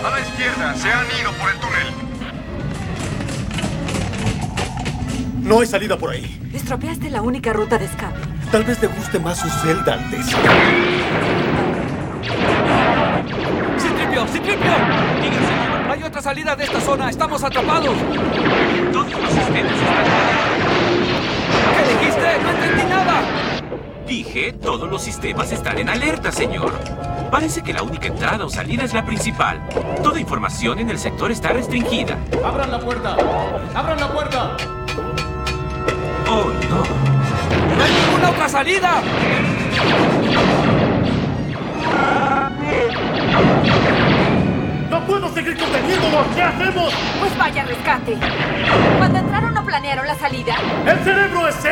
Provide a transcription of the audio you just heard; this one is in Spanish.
A la izquierda, se han ido por el túnel. No hay salida por ahí. Estropeaste la única ruta de escape. Tal vez le guste más su celda, Alteza. ¡Citripio! ¡Citripio! Diga, señor. No hay otra salida de esta zona. ¡Estamos atrapados! Todos los sistemas están en alerta. ¿Qué dijiste? ¡No entendí nada! Dije, todos los sistemas están en alerta, señor. Parece que la única entrada o salida es la principal. Toda información en el sector está restringida. ¡Abran la puerta! ¡Abran la puerta! ¡Oh, no! ¡No hay ninguna otra salida! ¡No puedo seguir conteniéndolo! ¿Qué hacemos? Pues vaya rescate. Cuando entraron no planearon la salida. ¡El cerebro es